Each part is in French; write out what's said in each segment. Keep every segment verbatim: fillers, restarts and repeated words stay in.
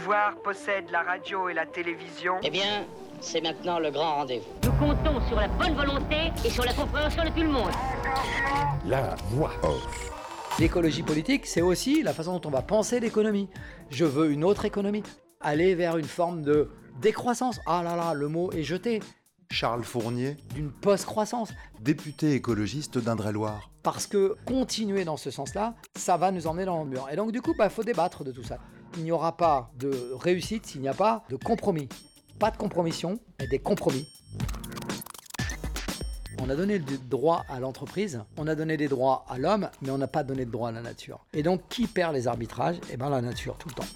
pouvoir possède la radio et la télévision. Eh bien, c'est maintenant le grand rendez-vous. Nous comptons sur la bonne volonté et sur la compréhension de tout le monde. La voix off. L'écologie politique, c'est aussi la façon dont on va penser l'économie. Je veux une autre économie. Aller vers une forme de décroissance. Ah là là, le mot est jeté. Charles Fournier, D'une post-croissance. député écologiste d'Indre-et-Loire. Parce que continuer dans ce sens-là, ça va nous emmener dans le mur. Et donc du coup, il bah, faut débattre de tout ça. Il n'y aura pas de réussite s'il n'y a pas de compromis. Pas de compromission, mais des compromis. On a donné des droits à l'entreprise, on a donné des droits à l'homme, mais on n'a pas donné de droits à la nature. Et donc, qui perd les arbitrages ? Eh bien, la nature, tout le temps.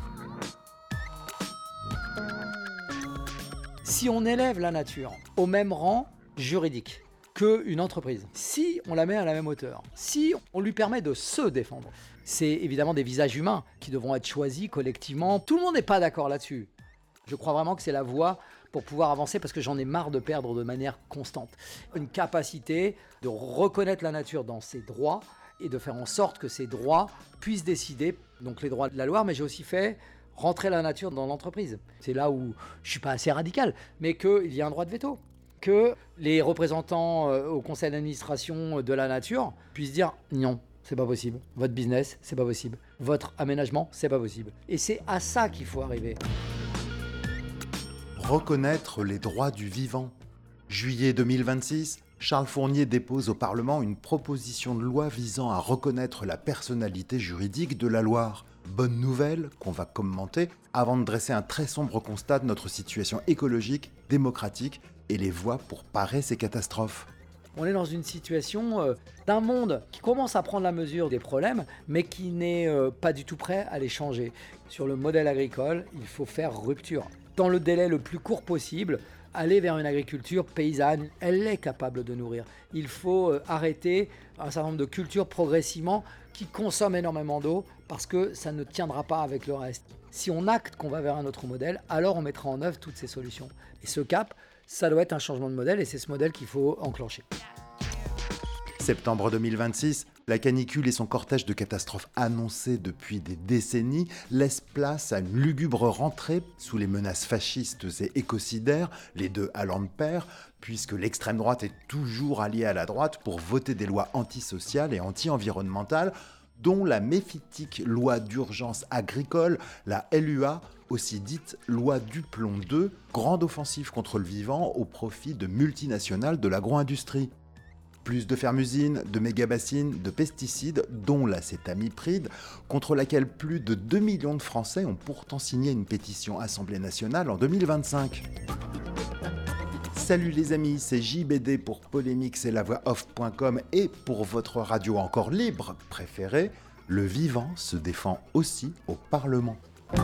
Si on élève la nature au même rang juridique qu'une entreprise, si on la met à la même hauteur, si on lui permet de se défendre, c'est évidemment des visages humains qui devront être choisis collectivement. Tout le monde n'est pas d'accord là-dessus. Je crois vraiment que c'est la voie pour pouvoir avancer parce que j'en ai marre de perdre de manière constante. Une capacité de reconnaître la nature dans ses droits et de faire en sorte que ces droits puissent décider, donc les droits de la Loire, mais j'ai aussi fait rentrer la nature dans l'entreprise. C'est là où je ne suis pas assez radical, mais qu'il y a un droit de veto. Que les représentants euh, au conseil d'administration de la nature puissent dire non, c'est pas possible. Votre business, c'est pas possible. Votre aménagement, c'est pas possible. Et c'est à ça qu'il faut arriver. Reconnaître les droits du vivant. Juillet deux mille vingt-six, Charles Fournier dépose au Parlement une proposition de loi visant à reconnaître la personnalité juridique de la Loire. Bonne nouvelle qu'on va commenter avant de dresser un très sombre constat de notre situation écologique, démocratique et les voies pour parer ces catastrophes. On est dans une situation euh, d'un monde qui commence à prendre la mesure des problèmes, mais qui n'est euh, pas du tout prêt à les changer. Sur le modèle agricole, il faut faire rupture. Dans le délai le plus court possible, aller vers une agriculture paysanne, elle est capable de nourrir. Il faut euh, arrêter un certain nombre de cultures progressivement qui consomment énormément d'eau parce que ça ne tiendra pas avec le reste. Si on acte qu'on va vers un autre modèle, alors on mettra en œuvre toutes ces solutions. Et ce cap, ça doit être un changement de modèle et c'est ce modèle qu'il faut enclencher. Septembre deux mille vingt-six, la canicule et son cortège de catastrophes annoncées depuis des décennies laissent place à une lugubre rentrée sous les menaces fascistes et écocidaires, les deux allant de pair, puisque l'extrême droite est toujours alliée à la droite pour voter des lois antisociales et anti-environnementales, dont la méphitique loi d'urgence agricole, la L U A, aussi dite loi Duplon deux, grande offensive contre le vivant au profit de multinationales de l'agro-industrie. Plus de fermes-usines, de méga-bassines, de pesticides, dont l'acétamipride, contre laquelle plus de deux millions de Français ont pourtant signé une pétition Assemblée nationale en deux mille vingt-cinq. Salut les amis, c'est J B D pour Polémique, c'est la voix off point com et pour votre radio encore libre préférée, le vivant se défend aussi au Parlement.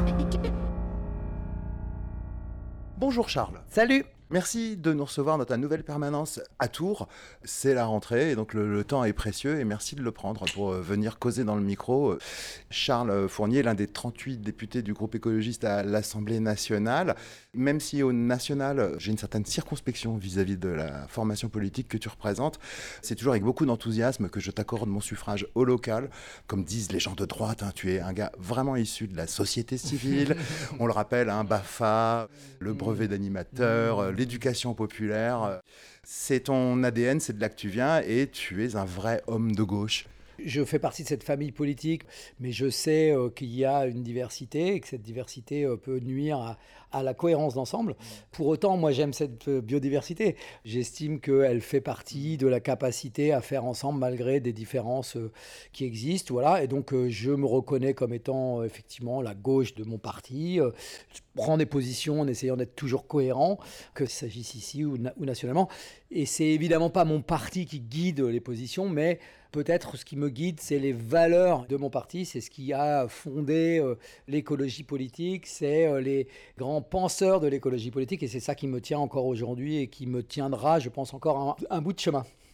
Bonjour Charles. Salut! Merci de nous recevoir dans ta nouvelle permanence à Tours. C'est la rentrée et donc le, le temps est précieux et merci de le prendre pour euh, venir causer dans le micro. Charles Fournier, l'un des trente-huit députés du groupe écologiste à l'Assemblée nationale. Même si au national, j'ai une certaine circonspection vis-à-vis de la formation politique que tu représentes, c'est toujours avec beaucoup d'enthousiasme que je t'accorde mon suffrage au local. Comme disent les gens de droite, hein, tu es un gars vraiment issu de la société civile. On le rappelle, hein, BAFA, le brevet d'animateur, l'éducation populaire, c'est ton A D N, c'est de là que tu viens et tu es un vrai homme de gauche. Je fais partie de cette famille politique, mais je sais euh, qu'il y a une diversité et que cette diversité euh, peut nuire à, à la cohérence d'ensemble. Pour autant, moi j'aime cette euh, biodiversité. J'estime qu'elle fait partie de la capacité à faire ensemble malgré des différences euh, qui existent. Voilà. Et donc euh, je me reconnais comme étant euh, effectivement la gauche de mon parti. Euh, je prends des positions en essayant d'être toujours cohérent, que ce s'agisse ici ou, na- ou nationalement. Et c'est évidemment pas mon parti qui guide les positions, mais peut-être ce qui me guide, c'est les valeurs de mon parti, c'est ce qui a fondé euh, l'écologie politique, c'est euh, les grands penseurs de l'écologie politique, et c'est ça qui me tient encore aujourd'hui et qui me tiendra, je pense, encore un, un bout de chemin.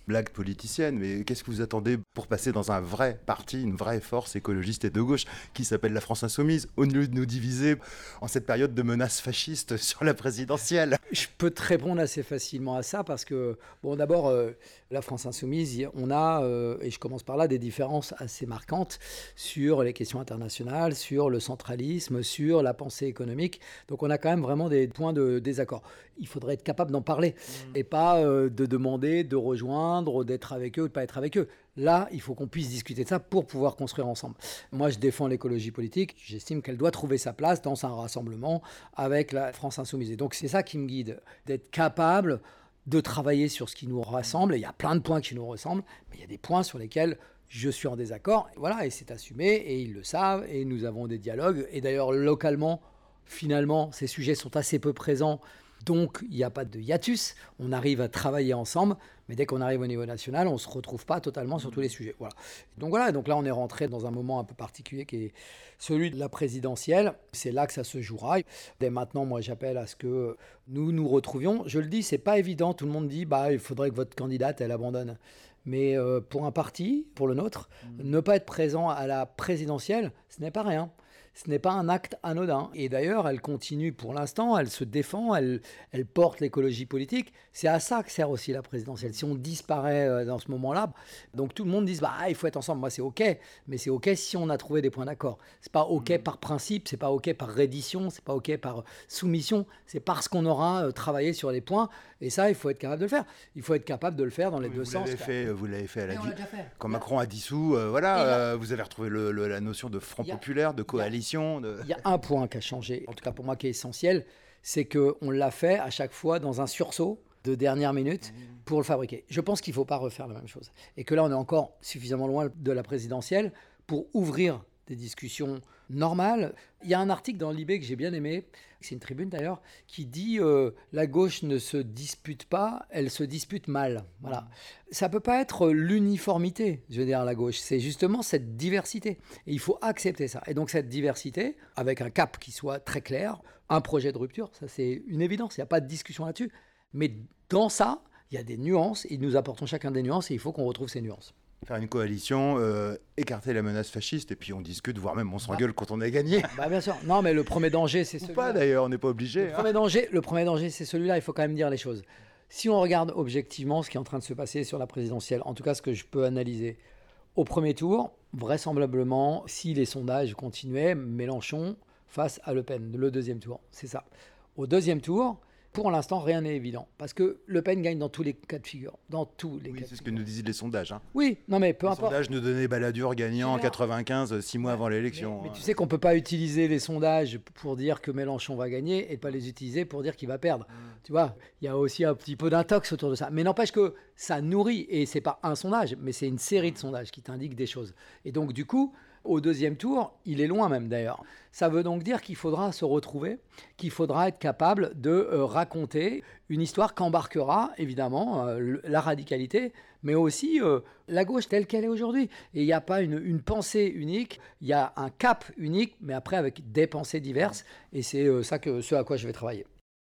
blague politicienne, mais qu'est-ce que vous attendez pour passer dans un vrai parti, une vraie force écologiste et de gauche qui s'appelle la France Insoumise, au lieu de nous diviser en cette période de menaces fascistes sur la présidentielle? Je peux te répondre assez facilement à ça parce que, bon, d'abord, euh, la France Insoumise, on a, euh, et je commence par là, des différences assez marquantes sur les questions internationales, sur le centralisme, sur la pensée économique. Donc on a quand même vraiment des points de désaccord. Il faudrait être capable d'en parler mmh. et pas euh, de demander de rejoindre, d'être avec eux ou de ne pas être avec eux. Là, il faut qu'on puisse discuter de ça pour pouvoir construire ensemble. Moi, je défends l'écologie politique. J'estime qu'elle doit trouver sa place dans un rassemblement avec la France Insoumise. Et donc, c'est ça qui me guide, d'être capable de travailler sur ce qui nous rassemble. Et il y a plein de points qui nous ressemblent, mais il y a des points sur lesquels je suis en désaccord. Et voilà, et c'est assumé, et ils le savent, et nous avons des dialogues. Et d'ailleurs, localement, finalement, ces sujets sont assez peu présents. Donc, il n'y a pas de hiatus, on arrive à travailler ensemble, mais dès qu'on arrive au niveau national, on ne se retrouve pas totalement sur tous les sujets. Voilà. Donc voilà, donc là, on est rentré dans un moment un peu particulier qui est celui de la présidentielle. C'est là que ça se jouera. Dès maintenant, moi, j'appelle à ce que nous nous retrouvions. Je le dis, c'est pas évident. Tout le monde dit, bah, il faudrait que votre candidate, elle abandonne. Mais euh, pour un parti, pour le nôtre, mmh. ne pas être présent à la présidentielle, ce n'est pas rien. Ce n'est pas un acte anodin. Et d'ailleurs, elle continue pour l'instant, elle se défend, elle, elle porte l'écologie politique. C'est à ça que sert aussi la présidentielle. Si on disparaît dans ce moment-là, donc tout le monde dit bah, il faut être ensemble. Moi, c'est OK, mais c'est OK si on a trouvé des points d'accord. C'est pas OK mmh. par principe, c'est pas OK par reddition, c'est pas OK par soumission. C'est parce qu'on aura travaillé sur les points. Et ça, il faut être capable de le faire. Il faut être capable de le faire dans les oui, deux vous sens. L'avez fait, vous l'avez fait à la di- Quand Macron a dissous, euh, voilà, là, euh, vous avez retrouvé le, le, la notion de front a, populaire, de coalition. Il y, y a un point qui a changé, en tout cas pour moi qui est essentiel, c'est qu'on l'a fait à chaque fois dans un sursaut de dernière minute pour le fabriquer. Je pense qu'il ne faut pas refaire la même chose. Et que là, on est encore suffisamment loin de la présidentielle pour ouvrir des discussions normales. Il y a un article dans l'I B que j'ai bien aimé, c'est une tribune d'ailleurs, qui dit euh, « La gauche ne se dispute pas, elle se dispute mal ». Voilà. Ça ne peut pas être l'uniformité, je veux dire, la gauche. C'est justement cette diversité. Et il faut accepter ça. Et donc cette diversité, avec un cap qui soit très clair, un projet de rupture, ça c'est une évidence, il n'y a pas de discussion là-dessus. Mais dans ça, il y a des nuances, et nous apportons chacun des nuances, et il faut qu'on retrouve ces nuances. Faire une coalition, euh, écarter la menace fasciste, et puis on discute, voire même on s'engueule bah, quand on a gagné. Bah bien sûr. Non, mais le premier danger, c'est Ou celui-là. pas d'ailleurs, on n'est pas obligé. Le, hein. premier danger, le premier danger, c'est celui-là, il faut quand même dire les choses. Si on regarde objectivement ce qui est en train de se passer sur la présidentielle, en tout cas ce que je peux analyser, au premier tour, vraisemblablement, si les sondages continuaient, Mélenchon face à Le Pen, le deuxième tour, c'est ça. Au deuxième tour, pour l'instant, rien n'est évident. Parce que Le Pen gagne dans tous les cas de figure. Dans tous les oui, cas c'est de ce que figure. nous disaient les sondages. Hein. Oui, non mais peu les importe. Les sondages nous donnaient Balladur gagnant en quatre-vingt-quinze, six mois mais, avant l'élection. Mais, mais hein. tu sais qu'on ne peut pas utiliser les sondages pour dire que Mélenchon va gagner et ne pas les utiliser pour dire qu'il va perdre. Mmh. Tu vois, il y a aussi un petit peu d'intox autour de ça. Mais n'empêche que ça nourrit, et ce n'est pas un sondage, mais c'est une série de sondages qui t'indiquent des choses. Et donc du coup, au deuxième tour, il est loin même d'ailleurs. Ça veut donc dire qu'il faudra se retrouver, qu'il faudra être capable de euh, raconter une histoire qu'embarquera évidemment euh, la radicalité, mais aussi euh, la gauche telle qu'elle est aujourd'hui. Et il n'y a pas une, une pensée unique, il y a un cap unique, mais après avec des pensées diverses. Et c'est euh, ça que, ce à quoi je vais travailler.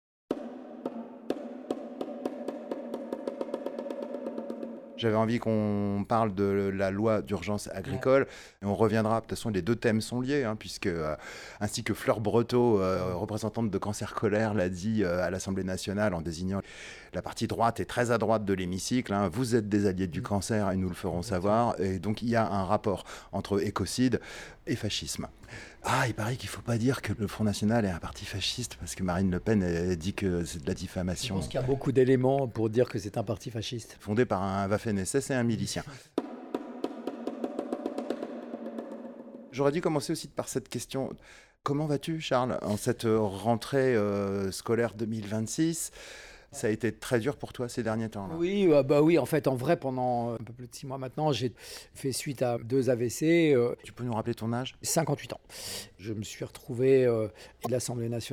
J'avais envie qu'on parle de la loi d'urgence agricole. Et on reviendra, de toute façon, les deux thèmes sont liés, hein, puisque, euh, ainsi que Fleur Breteau, euh, représentante de Cancer Colère, l'a dit euh, à l'Assemblée nationale en désignant la partie droite et très à droite de l'hémicycle. Hein, vous êtes des alliés du cancer et nous le ferons savoir. Et donc, il y a un rapport entre écocide et fascisme. Ah, il paraît qu'il ne faut pas dire que le Front National est un parti fasciste, parce que Marine Le Pen elle dit que c'est de la diffamation. Je pense qu'il y a beaucoup d'éléments pour dire que c'est un parti fasciste. Fondé par un Waffen-S S et un milicien. J'aurais dû commencer aussi par cette question. Comment vas-tu, Charles, en cette rentrée euh, scolaire deux mille vingt-six ? Ça a été très dur pour toi ces derniers temps là. Oui, euh, bah oui, en fait, en vrai, pendant un peu plus de six mois maintenant, j'ai fait suite à deux A V C. Euh, tu peux nous rappeler ton âge ? cinquante-huit ans. Je me suis retrouvé euh, de l'Assemblée nationale.